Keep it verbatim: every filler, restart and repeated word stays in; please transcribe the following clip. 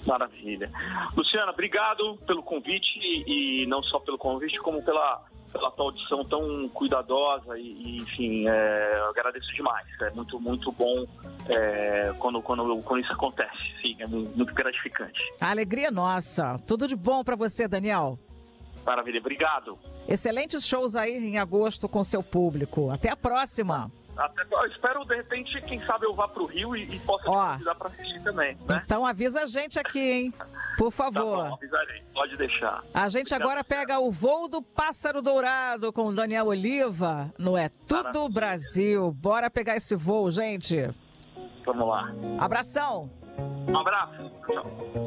Maravilha. Luciana, obrigado pelo convite e, e não só pelo convite, como pela, pela tua audição tão cuidadosa e, e enfim, é, eu agradeço demais. É muito, muito bom é, quando, quando, quando isso acontece. Sim, é muito gratificante. A alegria é nossa. Tudo de bom para você, Daniel. Maravilha, obrigado. Excelentes shows aí em agosto com seu público. Até a próxima. Até, eu espero, de repente, quem sabe eu vá pro Rio e, e possa te convidar para assistir também, né? Então avisa a gente aqui, hein? Por favor. Tá bom, avisarei. Pode deixar. A gente Obrigado. Agora pega o voo do Pássaro Dourado com o Daniel Oliva no É Tudo Maravilha. Brasil. Bora pegar esse voo, gente. Vamos lá. Abração. Um abraço. Tchau.